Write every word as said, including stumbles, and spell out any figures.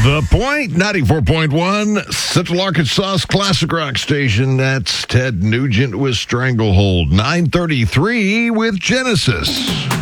The Point, ninety-four point one, Central Arkansas's classic rock station. That's Ted Nugent with Stranglehold. nine thirty-three with Genesis.